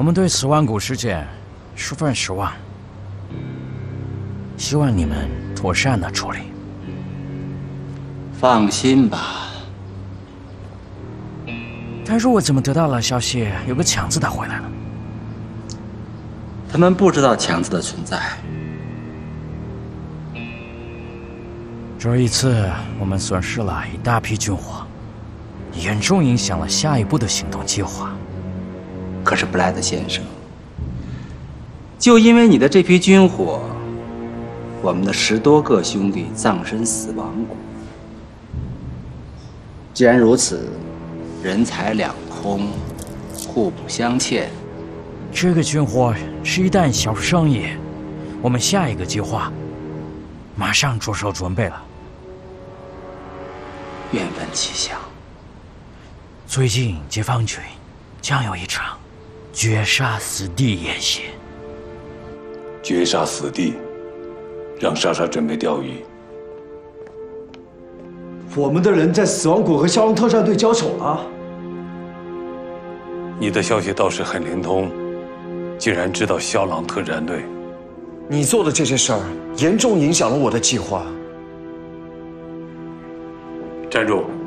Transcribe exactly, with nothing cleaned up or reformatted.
我们对死亡谷事件十分失望，希望你们妥善的处理。 放心吧。 但是我怎么得到了消息，有个强子他回来了？ 他们不知道强子的存在。 这一次，我们损失了一大批军火，严重影响了下一步的行动计划。 可是布莱德先生，就因为你的这批军火，我们的十多个兄弟葬身死亡谷。既然如此，人财两空，互不相欠。 这个军火是一单小生意，我们下一个计划马上着手准备了。 愿闻其详。 最近解放军将有一场绝杀死地演习。 绝杀死地，让莎莎准备钓鱼。 我们的人在死亡谷和枭雄特战队交手了。 你的消息倒是很灵通，竟然知道枭狼特战队。 你做的这些事儿严重影响了我的计划。 站住！